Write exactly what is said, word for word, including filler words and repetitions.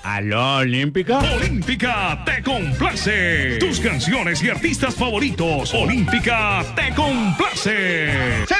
¿Aló, Olímpica? Olímpica te complace. Tus canciones y artistas favoritos. Olímpica te complace. ¡Se